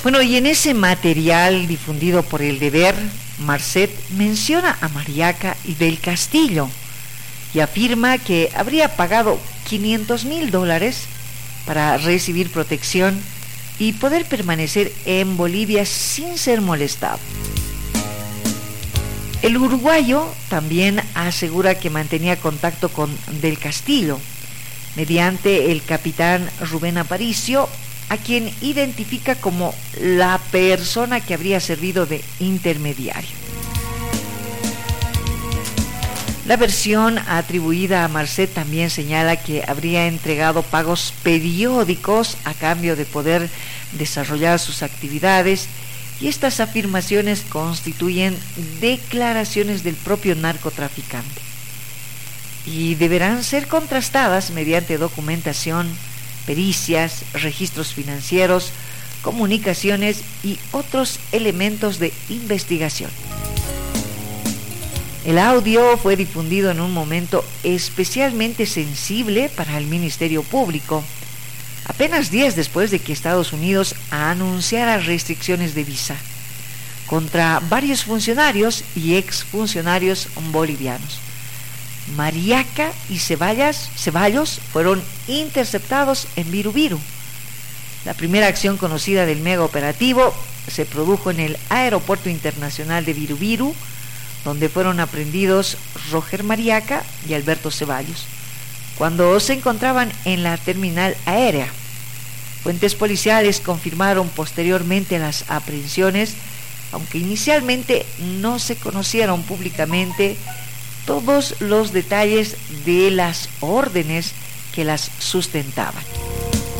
Bueno, y en ese material difundido por El Deber, Marcet menciona a Mariaca y del Castillo y afirma que habría pagado $500,000 para recibir protección y poder permanecer en Bolivia sin ser molestado. El uruguayo también asegura que mantenía contacto con Del Castillo mediante el capitán Rubén Aparicio, a quien identifica como la persona que habría servido de intermediario. La versión atribuida a Marcet también señala que habría entregado pagos periódicos a cambio de poder desarrollar sus actividades, y estas afirmaciones constituyen declaraciones del propio narcotraficante y deberán ser contrastadas mediante documentación, pericias, registros financieros, comunicaciones y otros elementos de investigación. El audio fue difundido en un momento especialmente sensible para el Ministerio Público, apenas días después de que Estados Unidos anunciara restricciones de visa contra varios funcionarios y exfuncionarios bolivianos. Mariaca y Ceballos fueron interceptados en Viru. La primera acción conocida del mega operativo se produjo en el Aeropuerto Internacional de Viru, donde fueron aprehendidos Roger Mariaca y Alberto Ceballos, cuando se encontraban en la terminal aérea. Fuentes policiales confirmaron posteriormente las aprehensiones, aunque inicialmente no se conocieron públicamente todos los detalles de las órdenes que las sustentaban.